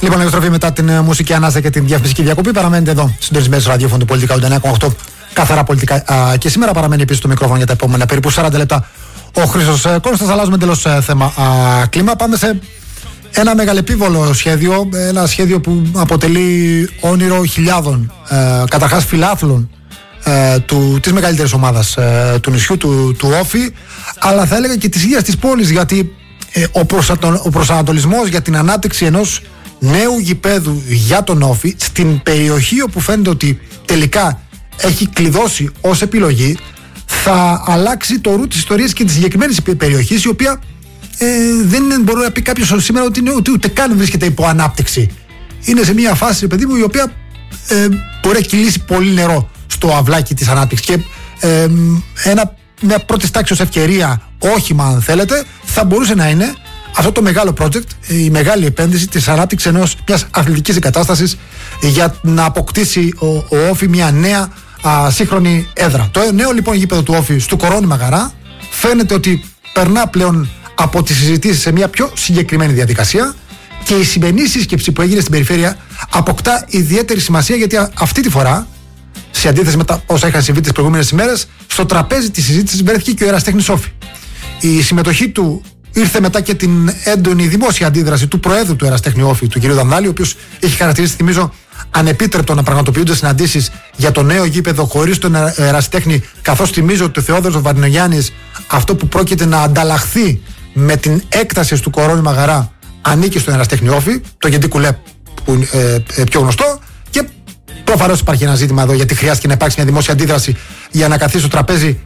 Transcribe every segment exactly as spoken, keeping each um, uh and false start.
Λοιπόν, επιστροφή μετά την μουσική ανάσα και την διαφημιστική διακοπή. Παραμένετε εδώ, συντονισμένοι στο ραδιόφωνο του Πολιτικά ογδόντα εννέα κόμμα οκτώ. Καθαρά πολιτικά. Α, και σήμερα παραμένει πίσω το μικρόφωνο για τα επόμενα περίπου σαράντα λεπτά ο Χρήστος Κώστας. Αλλάζουμε εντελώς θέμα α, κλίμα. Πάμε σε ένα μεγαλεπίβολο σχέδιο. Ένα σχέδιο που αποτελεί όνειρο χιλιάδων ε, καταρχάς φιλάθλων ε, του, της μεγαλύτερης ομάδας ε, του νησιού, του, του Όφη, αλλά θα έλεγα και της ίδιας της πόλης, γιατί ε, ο, προσατο, ο προσανατολισμός για την ανάπτυξη ενός νέου γηπέδου για τον Όφη στην περιοχή όπου φαίνεται ότι τελικά έχει κλειδώσει ως επιλογή, θα αλλάξει το ρου της ιστορίας και της συγκεκριμένης περιοχής, η οποία ε, δεν μπορεί να πει κάποιος σήμερα ότι, είναι, ότι ούτε καν βρίσκεται υπό ανάπτυξη. Είναι σε μια φάση, παιδί μου, η οποία ε, μπορεί να κυλήσει πολύ νερό στο αυλάκι της ανάπτυξης, και ε, ένα, μια πρώτη τάξης ευκαιρία, όχημα αν θέλετε, θα μπορούσε να είναι αυτό το μεγάλο project, η μεγάλη επένδυση της ανάπτυξης ενός, μιας αθλητικής εγκατάστασης για να αποκτήσει ο, ο Όφη μια νέα α, σύγχρονη έδρα. Το νέο λοιπόν γήπεδο του Όφη στο Κορώνη Μαγαρά φαίνεται ότι περνά πλέον από τις συζητήσεις σε μια πιο συγκεκριμένη διαδικασία, και η σημερινή σύσκεψη που έγινε στην περιφέρεια αποκτά ιδιαίτερη σημασία, γιατί α, αυτή τη φορά, σε αντίθεση με τα όσα είχαν συμβεί τις προηγούμενες ημέρες, στο τραπέζι της συζήτησης βρέθηκε και ο Ερασιτέχνης Όφη. Η συμμετοχή του ήρθε μετά και την έντονη δημόσια αντίδραση του Προέδρου του Ερασιτέχνη Όφη, του κ. Δανδάλη, ο οποίος έχει χαρακτηρίσει, θυμίζω, ανεπίτρεπτο να πραγματοποιούνται συναντήσεις για το νέο γήπεδο χωρίς τον Ερασιτέχνη, καθώς θυμίζω ότι ο Θεόδωρος Βαρδινογιάννης, αυτό που πρόκειται να ανταλλαχθεί με την έκταση του Κορώνη Μαγαρά, ανήκει στον Ερασιτέχνη Όφη, το Γεντή Κουλέ που είναι ε, ε, πιο γνωστό, και προφανώς υπάρχει ένα ζήτημα εδώ, γιατί χρειάστηκε να υπάρξει μια δημόσια αντίδραση για να καθίσει στο τραπέζι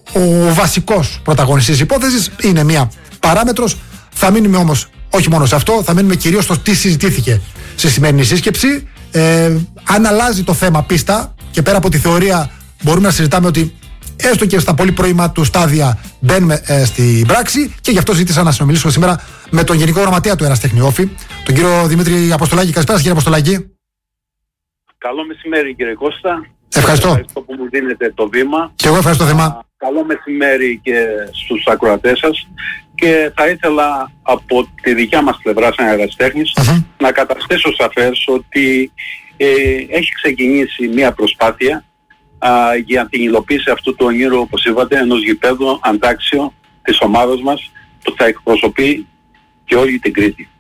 ο βασικός πρωταγωνιστής της υπόθεσης. Είναι μια παράμετρος. Θα μείνουμε όμως όχι μόνο σε αυτό, θα μείνουμε κυρίως στο τι συζητήθηκε στη σημερινή σύσκεψη. Ε, αν αλλάζει το θέμα πίστα, και πέρα από τη θεωρία μπορούμε να συζητάμε ότι έστω και στα πολύ πρώιμα του στάδια μπαίνουμε ε, στην πράξη, και γι' αυτό ζήτησα να συνομιλήσω σήμερα με τον Γενικό Γραμματέα του Ερασιτέχνη Όφη, τον κύριο Δημήτρη Αποστολάκη. Καλησπέρα, κύριε Αποστολάκη. Καλό μεσημέρι, κύριε Κώστα. Ευχαριστώ. Ευχαριστώ που μου δίνετε το βήμα. Και εγώ ευχαριστώ θεμά. Καλό μεσημέρι και στους ακροατές σας. Και θα ήθελα από τη δικιά μας πλευρά σαν Ερασιτέχνης uh-huh. να καταστήσω σαφές ότι ε, έχει ξεκινήσει μια προσπάθεια α, για την υλοποίηση αυτού του ονείρου, όπως είπατε, ενός γηπέδου αντάξιο της ομάδας μας, που θα εκπροσωπεί και όλη την Κρήτη.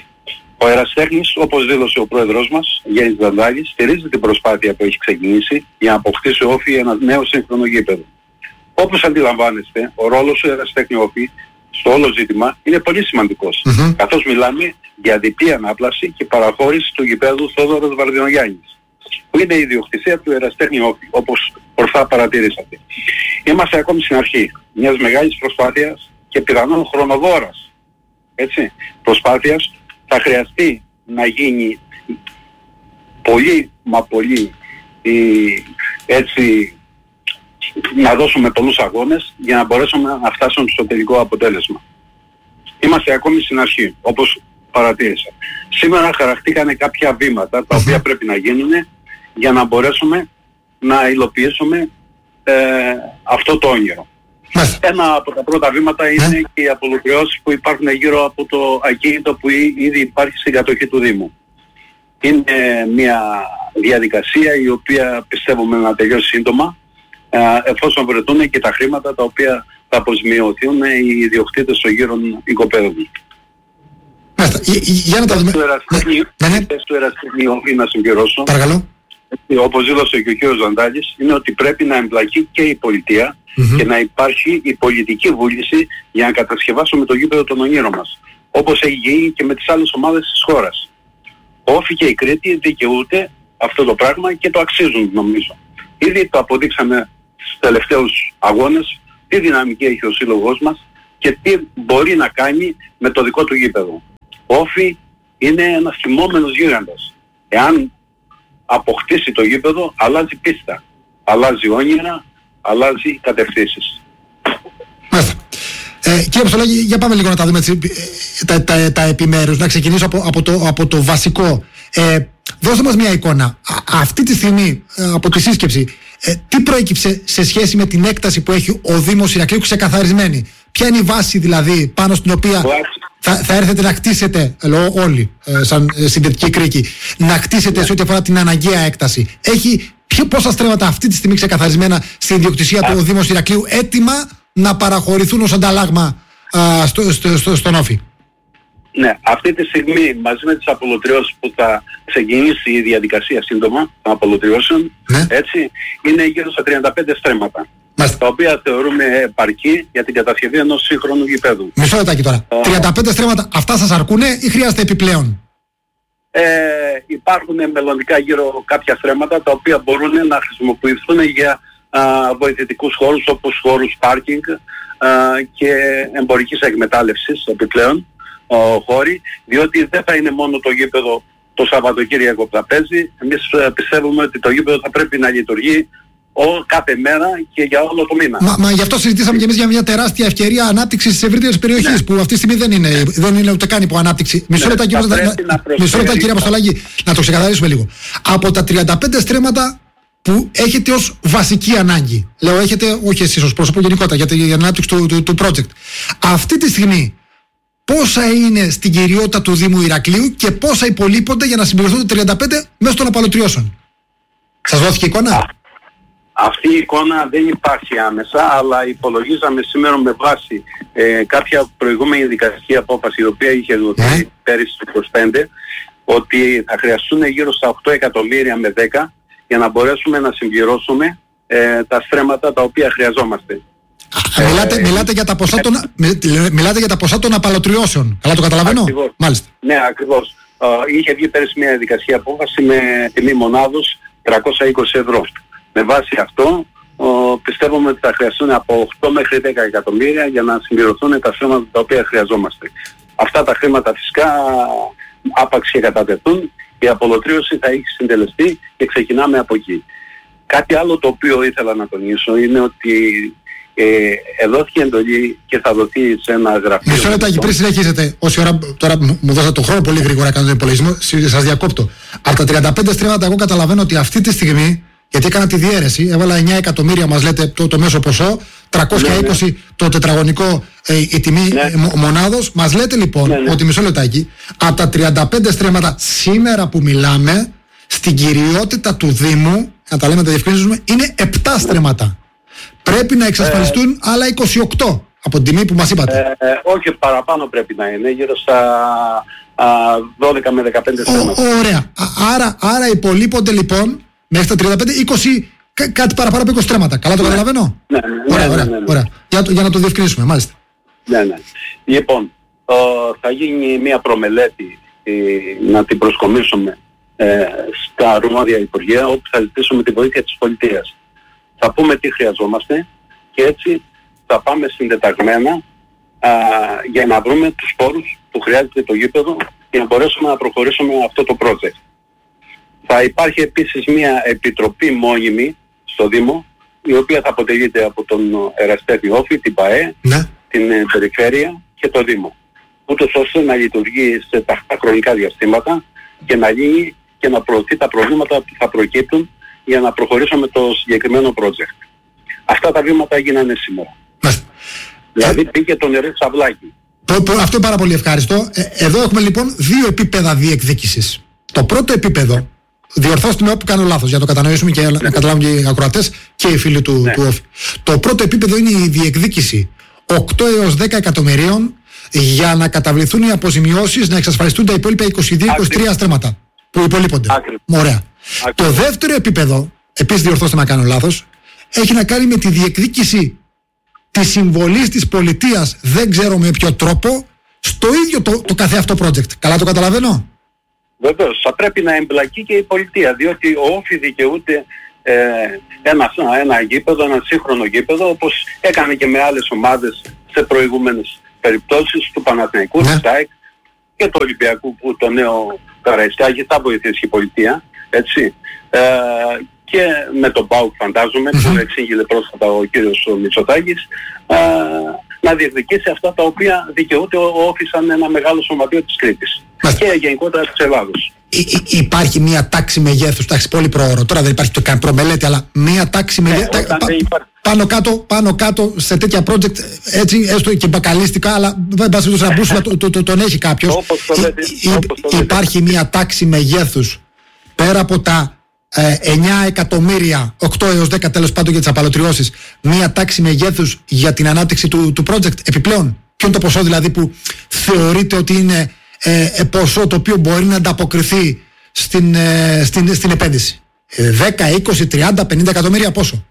Ο Ερασιτέχνης, όπως δήλωσε ο πρόεδρος μας, Γιάννης Δανδάλης, στηρίζει την προσπάθεια που έχει ξεκινήσει για να αποκτήσει ο Όφη ένα νέο σύγχρονο γήπεδο. Όπως αντιλαμβάνεστε, ο ρόλος του Ερασιτέχνη Όφη στο όλο ζήτημα είναι πολύ σημαντικός. Mm-hmm. Καθώς μιλάμε για διπλή ανάπλαση και παραχώρηση του γηπέδου Θόδωρος Βαρδινογιάννης, που είναι η ιδιοκτησία του Ερασιτέχνη Όφη, όπως ορθά παρατηρήσατε. Είμαστε ακόμη στην αρχή μιας μεγάλης προσπάθειας και πιθανόν χρονοβόρας, έτσι, προσπάθειας. Θα χρειαστεί να γίνει πολύ μα πολύ η, έτσι, να δώσουμε πολλούς αγώνες για να μπορέσουμε να φτάσουμε στο τελικό αποτέλεσμα. Είμαστε ακόμη στην αρχή, όπως παρατήρησα. Σήμερα χαρακτήκανε κάποια βήματα τα οποία πρέπει να γίνουν για να μπορέσουμε να υλοποιήσουμε ε, αυτό το όνειρο. Ένα από τα πρώτα βήματα είναι και οι απολωτριώσεις που υπάρχουν γύρω από το ακίνητο που ήδη υπάρχει στην κατοχή του Δήμου. Είναι μια διαδικασία η οποία πιστεύουμε να τελειώσει σύντομα, εφόσον βρεθούν και τα χρήματα τα οποία θα αποζημιωθούν οι ιδιοκτήτες των γύρων οικοπαίδων. Για να τα δούμε. Του Ερασιτέχνη να συμπληρώσω. Παρακαλώ. Όπως δήλωσε και ο κ. Ζαντάλης, είναι ότι πρέπει να εμπλακεί και η πολιτεία mm-hmm. και να υπάρχει η πολιτική βούληση για να κατασκευάσουμε το γήπεδο των ονείρων μας, όπως έχει γίνει και με τις άλλες ομάδες της χώρας. Ο Όφη και η Κρήτη δικαιούνται αυτό το πράγμα και το αξίζουν, νομίζω. Ήδη το αποδείξαμε στους τελευταίους αγώνες, τι δυναμική έχει ο σύλλογός μας και τι μπορεί να κάνει με το δικό του γήπεδο. Ο Όφη είναι ένας θυμόμενος γίγαντας. Εάν αποκτήσει το γήπεδο, αλλάζει πίστα, αλλάζει όνειρα, αλλάζει κατευθύνσεις. Μάλιστα. Ε, κύριε Αποστολάκη, για πάμε λίγο να τα δούμε έτσι, τα, τα, τα επιμέρους, να ξεκινήσω από, από, το, από το βασικό. Ε, δώστε μας μια εικόνα. Α, αυτή τη στιγμή, από τη σύσκεψη, ε, τι προέκυψε σε σχέση με την έκταση που έχει ο Δήμος Ηρακλείου ξεκαθαρισμένη? Ποια είναι η βάση δηλαδή πάνω στην οποία θα, θα έρθετε να χτίσετε, λέω όλοι, ε, σαν ε, συνδετική κρίκη, να χτίσετε yeah. σε ό,τι αφορά την αναγκαία έκταση. Έχει ποιο, πόσα στρέμματα αυτή τη στιγμή ξεκαθαρισμένα στην ιδιοκτησία yeah. του Δήμου Ηρακλείου έτοιμα να παραχωρηθούν ως ανταλλάγμα α, στο, στο, στο, στον Όφη? Ναι, αυτή τη στιγμή μαζί με τις απολωτριώσεις που θα ξεκινήσει η διαδικασία σύντομα των απολωτριώσεων, ναι. έτσι, είναι γύρω στα τριάντα πέντε στρέμματα. Μάλιστα. Τα οποία θεωρούμε επαρκή για την κατασκευή ενός σύγχρονου γηπέδου. Μισό λεπτάκι τώρα. Uh, τριάντα πέντε στρέμματα, αυτά σας αρκούνε ή χρειάζεται επιπλέον? Ε, υπάρχουν μελλοντικά γύρω κάποια στρέμματα τα οποία μπορούν να χρησιμοποιηθούν για α, βοηθητικούς χώρους όπως χώρους πάρκινγκ α, και εμπορικής εκμετάλλευσης επιπλέον. Ο, χώροι, διότι δεν θα είναι μόνο το γήπεδο το Σαββατοκύριακο που θα παίζει. Εμείς πιστεύουμε ότι το γήπεδο θα πρέπει να λειτουργεί ο, κάθε μέρα και για όλο το μήνα. Μα, μα γι' αυτό συζητήσαμε και εμείς για μια τεράστια ευκαιρία ανάπτυξης της ευρύτερης περιοχής, ναι. που αυτή τη στιγμή δεν είναι, δεν είναι ούτε καν υπό ανάπτυξη. Μισό λεπτά, κύριε Αποστολάκη, να το ξεκαθαρίσουμε λίγο. Από τα τριάντα πέντε στρέμματα που έχετε ως βασική ανάγκη, λέω έχετε, όχι εσείς ως πρόσωπο γενικότερα, για την ανάπτυξη του, του, του project, αυτή τη στιγμή πόσα είναι στην κυριότητα του Δήμου Ηρακλείου και πόσα υπολείπονται για να συμπληρωθούν τα τριάντα πέντε μέσω των απαλωτριώσεων? Σας δόθηκε εικόνα? Α, αυτή η εικόνα δεν υπάρχει άμεσα, αλλά υπολογίζαμε σήμερα με βάση ε, κάποια προηγούμενη δικαστική απόφαση η οποία είχε δοθεί ε? πέρυσι το είκοσι πέντε, ότι θα χρειαστούν γύρω στα οκτώ εκατομμύρια με δέκα για να μπορέσουμε να συμπληρώσουμε ε, τα στρέμματα τα οποία χρειαζόμαστε. Ε, μιλάτε, μιλάτε, για τα ποσά των, μιλάτε για τα ποσά των απαλωτριώσεων. Καλά το καταλαβαίνω? Ακριβώς. Μάλιστα. Ναι, ακριβώς. Uh, είχε βγει πέρυσι μια δικασία απόφαση με τιμή μονάδος τριακόσια είκοσι ευρώ. Με βάση αυτό uh, πιστεύουμε ότι θα χρειαστούν από οκτώ μέχρι δέκα εκατομμύρια για να συμπληρωθούν τα στρέμματα τα οποία χρειαζόμαστε. Αυτά τα χρήματα φυσικά άπαξ και κατατεθούν, η απολωτρίωση θα έχει συντελεστεί και ξεκινάμε από εκεί. Κάτι άλλο το οποίο ήθελα να τονίσω είναι ότι Ε, εδόθηκε εντολή και θα δοθεί σε ένα γραφείο. Μισό λεπτάκι πριν συνεχίσετε. Όση ώρα τώρα μου δώσατε τον χρόνο πολύ γρήγορα, κάνω τον υπολογισμό, σας διακόπτω. Από τα τριάντα πέντε στρέμματα, εγώ καταλαβαίνω ότι αυτή τη στιγμή, γιατί έκανα τη διαίρεση, έβαλα εννιά εκατομμύρια, μας λέτε το, το μέσο ποσό, τριακόσια είκοσι ναι, ναι. το τετραγωνικό ε, η τιμή ναι. ε, μονάδος. Μας λέτε λοιπόν ναι, ναι. ότι μισό λεπτάκι, από τα τριάντα πέντε στρέμματα σήμερα που μιλάμε, στην κυριότητα του Δήμου, να τα λέμε, να τα διευκρινίζουμε, είναι επτά στρέμματα. Πρέπει να εξασφαλιστούν ε, άλλα είκοσι οκτώ από την τιμή που μας είπατε. Ε, ε, όχι, παραπάνω πρέπει να είναι, γύρω στα α, δώδεκα με δεκαπέντε στρέμματα. Ωραία. Άρα, άρα υπολείπονται λοιπόν μέχρι τα τριάντα πέντε, είκοσι, κά, κάτι παραπάνω από είκοσι στρέμματα. Καλά το ναι. καταλαβαίνω? Ναι, ναι, ωραία, ναι, ωραία, ναι, ναι. ωραία. Για, για να το διευκρινίσουμε, μάλιστα. Ναι, ναι. Λοιπόν, ο, θα γίνει μια προμελέτη ε, να την προσκομίσουμε ε, στα αρμόδια υπουργεία, όπου θα ζητήσουμε τη βοήθεια της πολιτείας. Θα πούμε τι χρειαζόμαστε και έτσι θα πάμε συντεταγμένα α, για να βρούμε τους πόρους που χρειάζεται το γήπεδο για να μπορέσουμε να προχωρήσουμε αυτό το project. Θα υπάρχει επίσης μια επιτροπή μόνιμη στο Δήμο, η οποία θα αποτελείται από τον Εραστέχνη Όφη, την ΠΑΕ, ναι. την ε, Περιφέρεια και το Δήμο. Ούτως ώστε να λειτουργεί σε τακτά χρονικά διαστήματα και να λύνει και να προωθεί τα προβλήματα που θα προκύπτουν για να προχωρήσουμε το συγκεκριμένο project. Αυτά τα βήματα έγιναν σήμερα. Μάλιστα. Δηλαδή ε... πήγε το νερό σαυλάκι. Αυτό είναι πάρα πολύ ευχάριστο. Ε, εδώ έχουμε λοιπόν δύο επίπεδα διεκδίκησης. Το πρώτο επίπεδο, διορθώστε με όπου κάνω λάθος για να το κατανοήσουμε και ναι. να καταλάβουν και οι ακροατές και οι φίλοι του, ναι. του Όφη. Το πρώτο επίπεδο είναι η διεκδίκηση οκτώ έως δέκα εκατομμυρίων για να καταβληθούν οι αποζημιώσεις, να εξασφαλιστούν τα υπόλοιπα είκοσι δύο είκοσι τρία στρέμματα που υπολείπονται. Ωραία. Το δεύτερο επίπεδο, επίσης διορθώστε να κάνω λάθος, έχει να κάνει με τη διεκδίκηση της συμβολής της πολιτείας, δεν ξέρω με ποιο τρόπο, στο ίδιο το, το καθε αυτό project. Καλά το καταλαβαίνω? Βεβαίως, θα πρέπει να εμπλακεί και η πολιτεία, διότι ο Όφη δικαιούται ε, ένα, ένα γήπεδο, ένα σύγχρονο γήπεδο, όπως έκανε και με άλλες ομάδες σε προηγούμενες περιπτώσεις του Παναθηναϊκού, ναι. του ΣΑΕΚ και του Ολυμπιακού, που το νέο Καραϊσκάκη θα βοηθήσει η πολιτεία. Έτσι. Ε, και με τον ΠΑΟΚ φαντάζομαι, mm-hmm. που εξήγηλε πρόσφατα ο κύριος Μητσοτάκης, ε, να διεκδικήσει αυτά τα οποία δικαιούται ο Όφη σαν ένα μεγάλο σωματείο της Κρήτης mm-hmm. και γενικότερα της Ελλάδος. Υ- υπάρχει μια τάξη μεγέθους, τάξη πολύ προώρο, τώρα δεν υπάρχει το καν προμελέτη, αλλά μια τάξη μεγέθους. Ναι, όταν, δεν υπάρχει, πάνω κάτω, πάνω κάτω σε τέτοια project, έτσι, έστω και μπακαλίστικα, αλλά δεν πάση το σαμπούσουλα το, το, το, τον έχει κάποιος. Υπάρχει μια τάξη μεγέθους πέρα από τα ε, εννιά εκατομμύρια, οκτώ έως δέκα τέλος πάντων για τις απαλωτριώσεις, μια τάξη μεγέθους για την ανάπτυξη του, του project επιπλέον. Ποιο είναι το ποσό δηλαδή που θεωρείτε ότι είναι ε, ποσό το οποίο μπορεί να ανταποκριθεί στην, ε, στην, στην επένδυση? δέκα, είκοσι, τριάντα, πενήντα εκατομμύρια πόσο?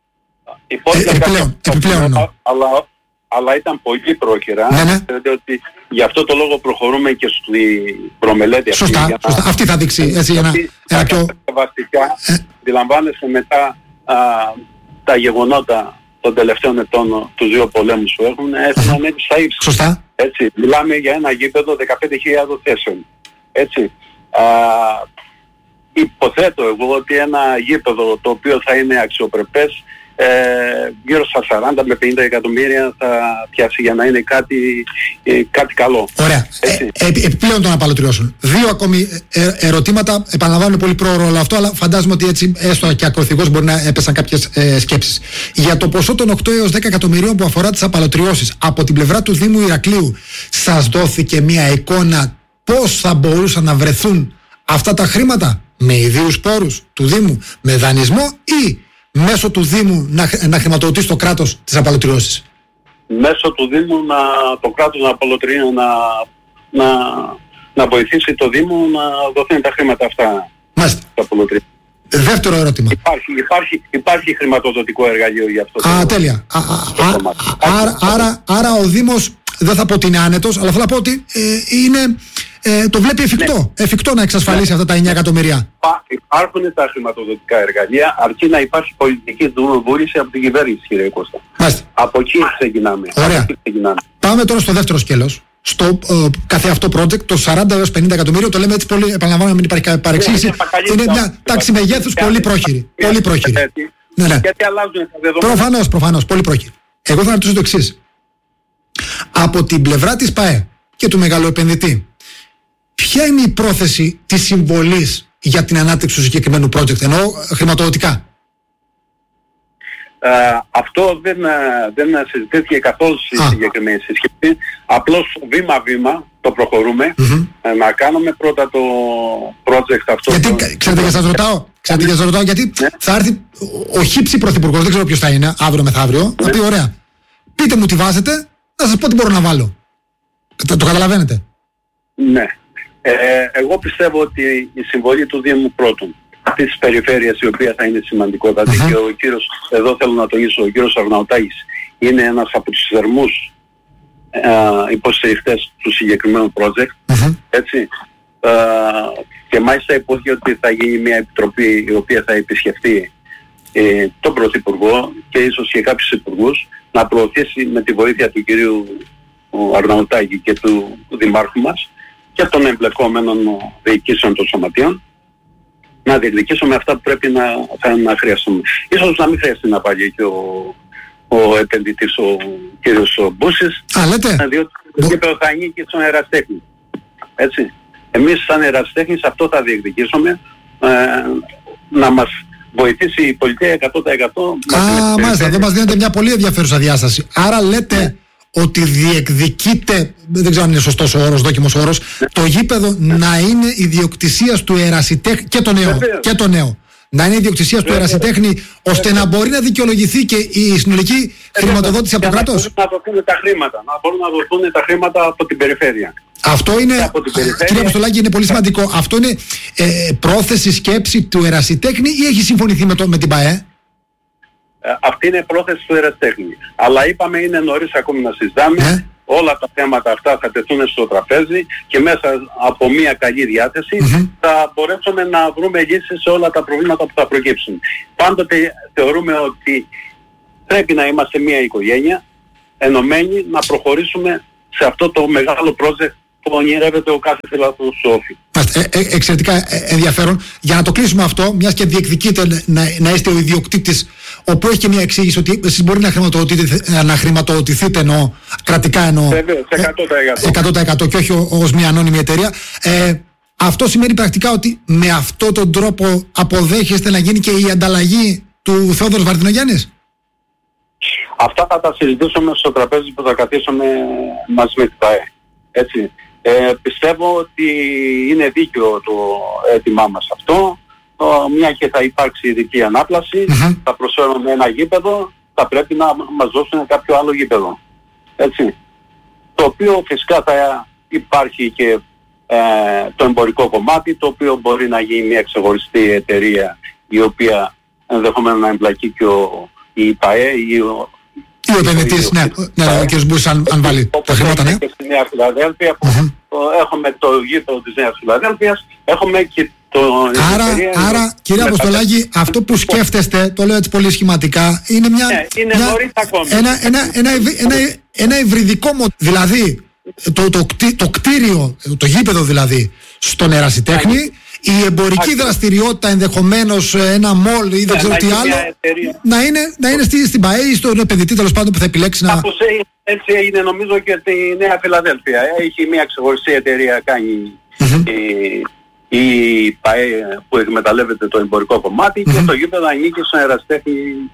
Ε, επιπλέον, επιπλέον αλλά, αλλά, αλλά ήταν πολύ πρόχειρα. Ναι, ναι. Ότι γι' αυτό το λόγο προχωρούμε και στη προμελέτη. Σωστά, αυτή, σωστά. Να, αυτή θα δείξει έτσι, για να, ένα πιο... Βασικά, ε. αντιλαμβάνεσαι μετά α, τα γεγονότα των τελευταίων ετών, τους δύο πολέμους που έχουν, έχουν ανέβει στα ύψη. Σωστά. Έτσι, μιλάμε για ένα γήπεδο δεκαπέντε χιλιάδες θέσεων. Έτσι. Α, υποθέτω εγώ ότι ένα γήπεδο το οποίο θα είναι αξιοπρεπές, ε, γύρω στα σαράντα με πενήντα εκατομμύρια θα πιάσει για να είναι κάτι, ε, κάτι καλό. Ωραία. Ε, ε, επιπλέον των απαλωτριώσεων. Δύο ακόμη ε, ερωτήματα. Επαναλαμβάνω πολύ πρόωρο όλο αυτό, αλλά φαντάζομαι ότι έτσι έστω και ακροθυγώς μπορεί να έπεσαν κάποιες ε, σκέψεις. Για το ποσό των οκτώ έως δέκα εκατομμυρίων που αφορά τις απαλωτριώσεις, από την πλευρά του Δήμου Ηρακλείου, σας δόθηκε μια εικόνα πώς θα μπορούσαν να βρεθούν αυτά τα χρήματα? Με ιδίους πόρους του Δήμου, με δανεισμό ή μέσω του Δήμου να, να χρηματοδοτήσει το κράτος τις απαλωτριώσεις? Μέσω του Δήμου να, το κράτος να απαλωτριώσει, να, να, να βοηθήσει το Δήμο να δοθούν τα χρήματα αυτά. Μάλιστα. Δεύτερο ερώτημα. Υπάρχει, υπάρχει, υπάρχει χρηματοδοτικό εργαλείο για αυτό. Α, το, τέλεια. Α, α, το α, άρα, άρα, άρα ο Δήμος, δεν θα πω ότι είναι άνετος, αλλά θέλω να πω ότι ε, είναι, ε, το βλέπει εφικτό. Ναι. Εφικτό να εξασφαλίσει ναι. αυτά τα εννιά εκατομμυρία. Υπάρχουν τα χρηματοδοτικά εργαλεία, αρκεί να υπάρχει πολιτική βούληση από την κυβέρνηση, κύριε Κώστα. Μάλιστα. Από εκεί ξεκινάμε. Ωραία. Από εκεί ξεκινάμε. Πάμε τώρα στο δεύτερο σκέλος. Στο ε, κάθε αυτό project, το σαράντα έως πενήντα εκατομμύριο, το λέμε έτσι πολύ, επαναλαμβάνω να μην υπάρχει παρεξήγηση. Ναι, είναι μια τάξη μεγέθους πολύ πρόχειρη. Πολύ πρόχειρη. Ναι, ναι. Γιατί αλλάζουν τα δεδομένα. Προφανώς, προφανώς, πολύ πρόχειρη. Εγώ θα ρωτήσω το εξής. Από την πλευρά της ΠΑΕ και του μεγαλοεπενδυτή, ποια είναι η πρόθεση της συμβολής για την ανάπτυξη του συγκεκριμένου project, εννοώ χρηματοδοτικά? Ε, αυτό δεν, δεν συζητήθηκε καθόλου στη συγκεκριμένη συσκευή. Απλώς βήμα-βήμα το προχωρούμε. Mm-hmm. Ε, να κάνουμε πρώτα το project αυτό. Γιατί, το... ξέρετε για σας ρωτάω, ξέρετε για σας ρωτάω γιατί ναι. θα έρθει ο χύψη πρωθυπουργός, δεν ξέρω ποιος θα είναι, αύριο μεθαύριο, ναι. να πει ωραία, πείτε μου τι βάζετε, να σας πω τι μπορώ να βάλω. Το, το καταλαβαίνετε? Ναι. Ε, εγώ πιστεύω ότι η συμβολή του Δήμου πρώτον, αυτής της περιφέρειας, η οποία θα είναι σημαντικότατη, uh-huh. και ο κύριος, εδώ θέλω να τονίσω, ο κύριος Αρναουτάκης είναι ένας από τους θερμούς ε, υποστηριχτές του συγκεκριμένου project, uh-huh. έτσι, ε, και μάλιστα υπόθηκε ότι θα γίνει μια επιτροπή η οποία θα επισκεφτεί ε, τον Πρωθυπουργό και ίσως και κάποιους υπουργούς, να προωθήσει με τη βοήθεια του κυρίου Αρναουτάκη και του Δημάρχου μας και των εμπλεκόμενων διοικήσεων των σωματείων, να διεκδικήσουμε αυτά που πρέπει να, θα, να χρειαστούμε. Ίσως να μην χρειαστεί να πάει και ο, ο επενδυτής, ο κύριος Μπούσης, διότι το κήπεδο θα ανήκει στον ερασιτέχνη. Έτσι. Εμείς σαν ερασιτέχνης αυτό θα διεκδικήσουμε, ε, να μας βοηθήσει η πολιτεία εκατό τοις εκατό. Α, μάλιστα, εδώ μας δίνεται μια πολύ ενδιαφέρουσα διάσταση. Άρα λέτε ναι. ότι διεκδικείται, δεν ξέρω αν είναι σωστός ο όρος, δόκιμος ο όρος, ναι. το γήπεδο ναι. να είναι ιδιοκτησίας του ερασιτέχνη και το νέο. Και το νέο. Να είναι ιδιοκτησίας του ερασιτέχνη, ώστε να μπορεί να δικαιολογηθεί και η συνολική χρηματοδότηση από το κράτος. Να δοθούν τα χρήματα, να μπορούν να δοθούν τα χρήματα από την περιφέρεια. Αυτό είναι, κύριε Αποστολάκη, είναι πολύ σημαντικό. Αυτό είναι ε, πρόθεση, σκέψη του ερασιτέχνη ή έχει συμφωνηθεί με, το, με την ΠΑΕ? Ε, αυτή είναι πρόθεση του ερασιτέχνη. Αλλά είπαμε είναι νωρίς ακόμη να συζητάμε. Ε? Όλα τα θέματα αυτά θα τεθούν στο τραπέζι και μέσα από μια καλή διάθεση mm-hmm. θα μπορέσουμε να βρούμε λύσεις σε όλα τα προβλήματα που θα προκύψουν. Πάντοτε θεωρούμε ότι πρέπει να είμαστε μια οικογένεια ενωμένη, να προχωρήσουμε σε αυτό το μεγάλο project που ονειρεύεται ο κάθε φιλανθρώπος. Ε, ε, εξαιρετικά ενδιαφέρον. Για να το κλείσουμε αυτό, μιας και διεκδικείτε να, να είστε ο ιδιοκτήτης, όπου έχει και μια εξήγηση ότι εσείς μπορεί να χρηματοδοτηθείτε, να χρηματοδοτηθείτε εννοώ, κρατικά εννοώ, βεβαίως, εκατό τοις εκατό. εκατό τοις εκατό και όχι ως μια ανώνυμη εταιρεία. Ε, αυτό σημαίνει πρακτικά ότι με αυτόν τον τρόπο αποδέχεστε να γίνει και η ανταλλαγή του Θεόδωρος Βαρδινογιάννης? Αυτά θα τα συζητήσουμε στο τραπέζι που θα καθίσουμε μαζί με την ΠΑΕ. Έτσι. Ε, πιστεύω ότι είναι δίκαιο το αίτημά μας αυτό. Μια και θα υπάρξει ειδική ανάπλαση, mm-hmm. θα προσφέρουμε ένα γήπεδο, θα πρέπει να μας δώσουν κάποιο άλλο γήπεδο. Έτσι. Το οποίο φυσικά θα υπάρχει και ε, το εμπορικό κομμάτι, το οποίο μπορεί να γίνει μια ξεχωριστή εταιρεία, η οποία ενδεχομένως να εμπλακεί και ο, η ΠΑΕ ή ο ή ο επενδυτής, ναι, ναι, ο κ. Μπούς αν, αν βάλει τα χρήματα, ναι. Και στη Νέα Φιλαδέλφια, που mm-hmm. έχουμε το γήπεδο της Νέας Φιλαδέλφειας, έχουμε και το... Άρα, άρα κύριε Αποστολάκη, αυτό που σκέφτεστε, το λέω έτσι πολύ σχηματικά, είναι μια... Ναι, είναι μια, νωρίς ακόμη. Ένα, ένα, ένα, ένα, ένα υβριδικό μοντέλο, δηλαδή το, το, το, το κτίριο, το γήπεδο δηλαδή, στον ερασιτέχνη, η εμπορική Άκη. δραστηριότητα ενδεχομένως ένα μόλ ή δεν yeah, ξέρω τι άλλο να είναι, να είναι στη, στην ΠΑΕ ή στον επενδυτή τέλος πάντων που θα επιλέξει να... Όπως έτσι έγινε νομίζω και στη Νέα Φιλαδέλφεια. Έχει μια ξεχωριστή εταιρεία κάνει mm-hmm. η, η ΠΑΕ που εκμεταλλεύεται το εμπορικό κομμάτι mm-hmm. και το γήπεδο ανήκει στον ερασιτέχνη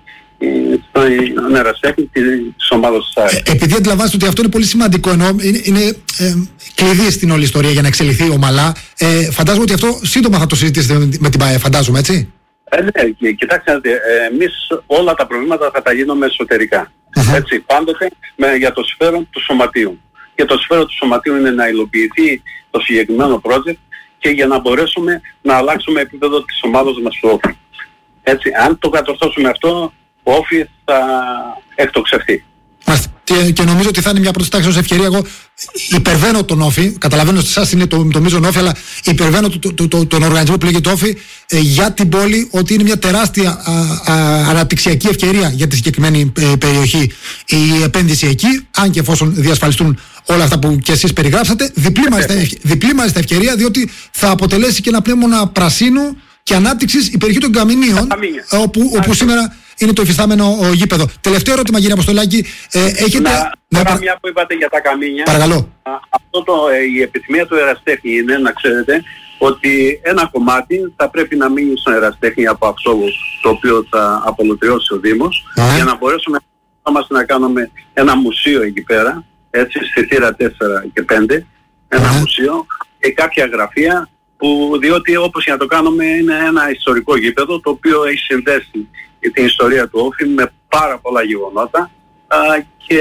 στον ερασιτέχνη της ομάδας της ΑΕ. Ε, επειδή αντιλαμβάνεστε ότι αυτό είναι πολύ σημαντικό, ενώ είναι, είναι ε, κλειδί στην όλη ιστορία για να εξελιχθεί ομαλά, ε, φαντάζομαι ότι αυτό σύντομα θα το συζητήσετε με την ΠΑΕ, φαντάζομαι, έτσι. Ε, ναι, και, κοιτάξτε, ε, εμείς όλα τα προβλήματα θα τα λύνουμε εσωτερικά. Uh-huh. Έτσι, πάντοτε με, για το συμφέρον του σωματείου. Και το συμφέρον του σωματείου είναι να υλοποιηθεί το συγκεκριμένο project και για να μπορέσουμε να αλλάξουμε επίπεδο της ομάδας μας του Όφη. Έτσι, αν το κατορθώσουμε αυτό, ο Όφη θα εκτοξευθεί. Και, και νομίζω ότι θα είναι μια πρώτη τάξη ως ευκαιρία. Εγώ υπερβαίνω τον Όφη, καταλαβαίνω ότι εσάς είναι το, το μείζον Όφη, αλλά υπερβαίνω το, το, το, το, τον οργανισμό που λέγεται Όφη ε, για την πόλη, ότι είναι μια τεράστια α, α, αναπτυξιακή ευκαιρία για τη συγκεκριμένη ε, περιοχή η επένδυση εκεί, αν και εφόσον διασφαλιστούν όλα αυτά που και εσείς περιγράψατε. Διπλή μάλιστα, διπλή μάλιστα ευκαιρία, διότι θα αποτελέσει και ένα πνεύμονα πρασίνου και ανάπτυξης η περιοχή των Καμινίων, όπου, όπου σήμερα είναι το υφιστάμενο ο, γήπεδο. Τελευταίο ερώτημα, κύριε Αποστολάκη. Ε, έχετε... Να, να, παρα... μια που είπατε για τα Καμίνια. Παρακαλώ. Α, αυτό το, ε, η επιθυμία του ερασιτέχνη είναι να ξέρετε ότι ένα κομμάτι θα πρέπει να μείνει στον ερασιτέχνη από αυτό το οποίο θα απολωτριώσει ο Δήμος, Α. για να μπορέσουμε να, να κάνουμε ένα μουσείο εκεί πέρα, έτσι, στη θύρα τέσσερα και πέντε, ένα Α. μουσείο και κάποια γραφεία, που, διότι όπως για να το κάνουμε είναι ένα ιστορικό γήπεδο το οποίο έχει συνδέσει την ιστορία του Όφη με πάρα πολλά γεγονότα α, και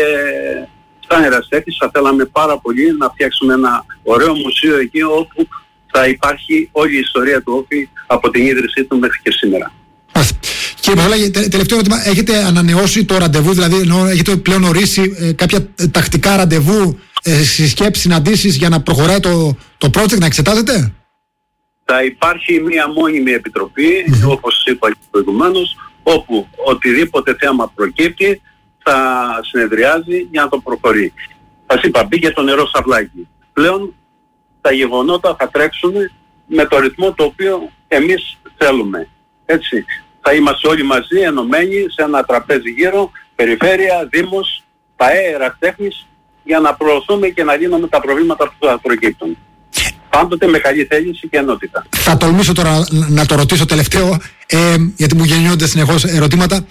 σαν ερασιτέχνης θα θέλαμε πάρα πολύ να φτιάξουμε ένα ωραίο μουσείο εκεί όπου θα υπάρχει όλη η ιστορία του Όφη από την ίδρυσή του μέχρι και σήμερα. Κύριε Παπαδάκη, τε, τελευταίο ερώτημα, έχετε ανανεώσει το ραντεβού, δηλαδή ενώ έχετε πλέον ορίσει ε, κάποια τακτικά ραντεβού, ε, συσκέψεις, συναντήσεις για να προχωράει το, το project, να εξετάζετε? Θα υπάρχει μια μόνιμη επιτροπή, mm-hmm. όπως είπα και προηγουμένως, όπου οτιδήποτε θέμα προκύπτει θα συνεδριάζει για να το προχωρεί. Σας είπα, μπήκε το νερό στα βλάκι. Πλέον τα γεγονότα θα τρέξουν με το ρυθμό το οποίο εμείς θέλουμε. Έτσι, θα είμαστε όλοι μαζί ενωμένοι σε ένα τραπέζι γύρω, περιφέρεια, δήμος, ΠΑΕ, ερασιτέχνης, για να προωθούμε και να λύνουμε τα προβλήματα που θα προκύπτουν. Πάντοτε με καλή θέληση και ενότητα. Θα τολμήσω τώρα να το ρωτήσω τελευταίο, ε, γιατί μου γεννιόνται συνεχώς ερωτήματα.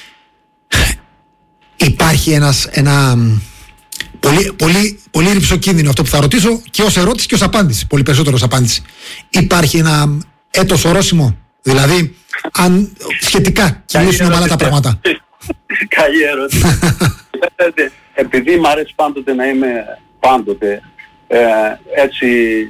Υπάρχει ένας, ένα πολύ, πολύ, πολύ ρυψοκίνδυνο αυτό που θα ρωτήσω, και ως ερώτηση και ως απάντηση, πολύ περισσότερο ως απάντηση. Υπάρχει ένα έτος ορόσημο, δηλαδή αν σχετικά κυλήσουν ομαλά τα πράγματα? Καλή ερώτηση. Επειδή μου αρέσει πάντοτε να είμαι πάντοτε ε, έτσι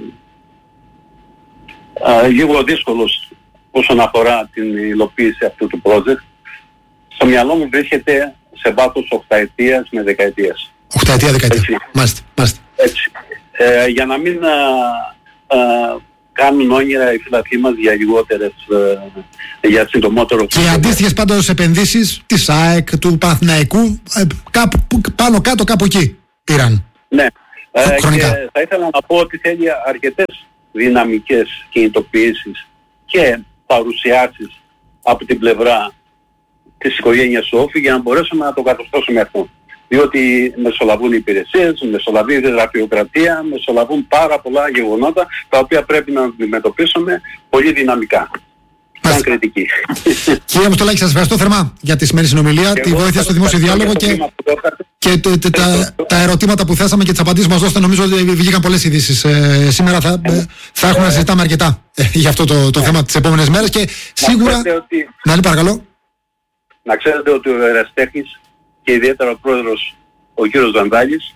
ε, λίγο δύσκολος όσον αφορά την υλοποίηση αυτού του project, στο μυαλό μου βρίσκεται σε βάθος οχταετίας με δεκαετίας. Οχταετία, δεκαετία. Μάλιστα, μάλιστα. Έτσι. Ε, για να μην α, α, κάνουν όνειρα οι φιλαθλοί μας για λιγότερες, ε, για συντομότερο. Και αντίστοιχες πάντως επενδύσεις της ΑΕΚ, του Παναθηναϊκού, ε, κάπου, πάνω κάτω κάπου εκεί πήραν. Ναι. Ε, και θα ήθελα να πω ότι θέλει αρκετές δυναμικές κινητοποιήσεις και παρουσιάσεις από την πλευρά της οικογένειας του Όφη για να μπορέσουμε να το κατορθώσουμε αυτό. Διότι μεσολαβούν οι υπηρεσίες, μεσολαβεί η γραφειοκρατία, μεσολαβούν πάρα πολλά γεγονότα τα οποία πρέπει να αντιμετωπίσουμε πολύ δυναμικά. σαν κριτική. Κύριε Αποστολάκη, σας ευχαριστώ θερμά για τη σημερινή συνομιλία, τη βοήθεια στο δημόσιο διάλογο και, και τε, τε, τα, τα ερωτήματα που θέσαμε και τις απαντήσεις μας δώσετε. Νομίζω ότι βγήκαν πολλές ειδήσεις. Ε, σήμερα θα, ε, θα έχουμε να συζητάμε αρκετά ε, για αυτό το, το θέμα τις επόμενες μέρες και σίγουρα... Ότι... Να, παρακαλώ. Να ξέρετε ότι ο ερασιτέχνης και ιδιαίτερα ο πρόεδρος, ο κύριος Βανδάλης,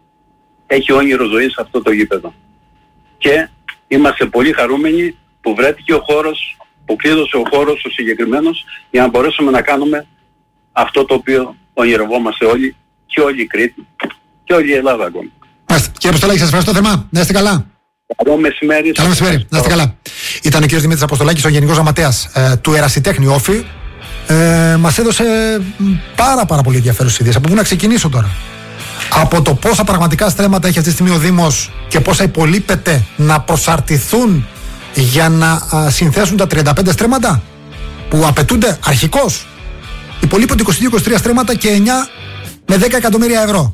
έχει όνειρο ζωής σε αυτό το γήπεδο. Και είμαστε πολύ χαρούμενοι που βρέθηκε ο χώρος, που κλείδωσε ο χώρος ο συγκεκριμένος για να μπορέσουμε να κάνουμε αυτό το οποίο ονειρευόμαστε όλοι και όλη η Κρήτη και όλη η Ελλάδα ακόμη. Μάλιστα. Κύριε Αποστολάκη, σας ευχαριστώ θερμά. Να είστε καλά. Καλό μεσημέρι. Καλό μεσημέρι. Να είστε καλά. Ήταν ο κύριος Δημήτρης Αποστολάκης, ο Γενικός Γραμματέας ε, του Ερασιτέχνη Όφη. Ε, μας έδωσε πάρα πάρα πολύ ενδιαφέρουσες ιδέες. Από πού να ξεκινήσω τώρα? Από το πόσα πραγματικά στρέμματα έχει αυτή τη στιγμή ο Δήμος και πόσα υπολείπεται να προσαρτηθούν για να α, συνθέσουν τα τριάντα πέντε στρέμματα που απαιτούνται αρχικώς. Υπολείπονται είκοσι δύο είκοσι τρία στρέμματα και εννιά με δέκα εκατομμύρια ευρώ.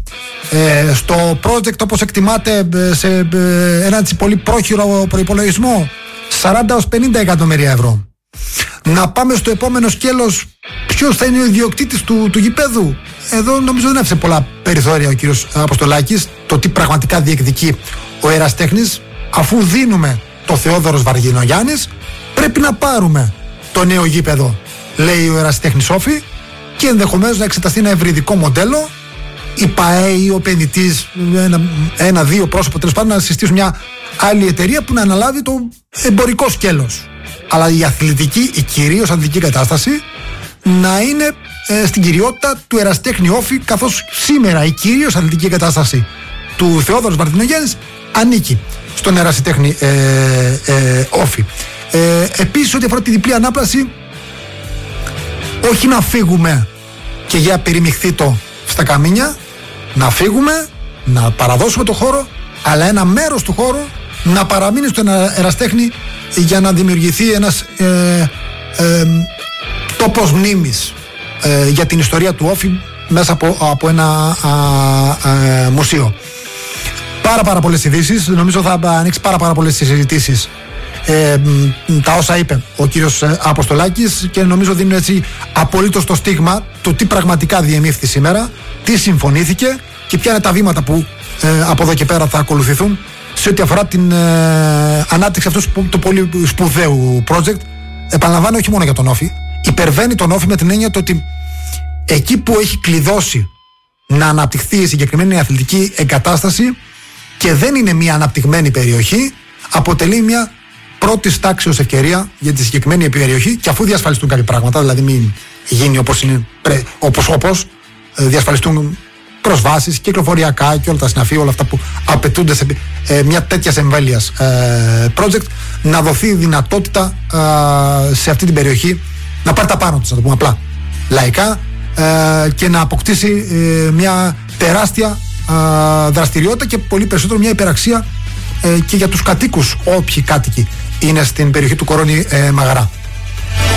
Ε, στο project, όπως εκτιμάται σε ε, ένα έτσι πολύ πρόχειρο προϋπολογισμό, σαράντα έως πενήντα εκατομμύρια ευρώ. Να πάμε στο επόμενο σκέλος, ποιος θα είναι ο ιδιοκτήτης του, του γηπέδου. Εδώ νομίζω δεν άφησε πολλά περιθώρια ο κύριος Αποστολάκης, το τι πραγματικά διεκδικεί ο ερασιτέχνης. Αφού δίνουμε το Θεόδωρος Βαργινογιάννης, πρέπει να πάρουμε το νέο γήπεδο, λέει ο ερασιτέχνης Όφη, και ενδεχομένως να εξεταστεί ένα ευρυδικό μοντέλο, η ΠΑΕ ή ο επενδυτής, ένα-δύο ένα, πρόσωπο τέλος πάντων, να συστήσουν μια άλλη εταιρεία που να αναλάβει το εμπορικό σκέλος. Αλλά η αθλητική, η κυρίως αθλητική κατάσταση να είναι ε, στην κυριότητα του ερασιτέχνη Όφη, καθώς σήμερα η κυρίως αθλητική κατάσταση του Θεόδωρος Βαργινογιάννης ανήκει στον ερασιτέχνη ε, ε, Όφη. Ε, επίσης, ό,τι αφορά τη διπλή ανάπλαση, όχι να φύγουμε και για περιμιχθήτο στα καμίνια, να φύγουμε, να παραδώσουμε το χώρο, αλλά ένα μέρος του χώρου να παραμείνει στον ερασιτέχνη για να δημιουργηθεί ένας ε, ε, τόπος μνήμης ε, για την ιστορία του Όφη μέσα από, από ένα α, α, μουσείο. Πάρα πάρα πολλές ειδήσεις, νομίζω θα ανοίξει πάρα πάρα πολλές συζητήσεις ε, τα όσα είπε ο κύριος Αποστολάκης, και νομίζω δίνουν έτσι απολύτως το στίγμα του τι πραγματικά διεμήφθη σήμερα, τι συμφωνήθηκε και ποια είναι τα βήματα που ε, από εδώ και πέρα θα ακολουθηθούν σε ό,τι αφορά την ε, ανάπτυξη αυτού του πολύ σπουδαίου project. Επαναλαμβάνω, όχι μόνο για τον Όφη, υπερβαίνει τον Όφη με την έννοια το ότι εκεί που έχει κλειδώσει να αναπτυχθεί η συγκεκριμένη αθλητική εγκατάσταση και δεν είναι μια αναπτυγμένη περιοχή, αποτελεί μια πρώτη τάξεως ευκαιρία για τη συγκεκριμένη περιοχή, και αφού διασφαλιστούν κάποια πράγματα, δηλαδή μην γίνει όπως είναι, όπως, όπως διασφαλιστούν προσβάσεις, κυκλοφοριακά και όλα τα συναφή, όλα αυτά που απαιτούνται σε ε, μια τέτοια εμβέλειας ε, project, να δοθεί δυνατότητα ε, σε αυτή την περιοχή να πάρει τα πάνω της, να το πούμε απλά λαϊκά, ε, και να αποκτήσει ε, μια τεράστια ε, δραστηριότητα και πολύ περισσότερο μια υπεραξία ε, και για τους κατοίκους, όποιοι κάτοικοι είναι στην περιοχή του Κορώνη ε, Μαγαρά.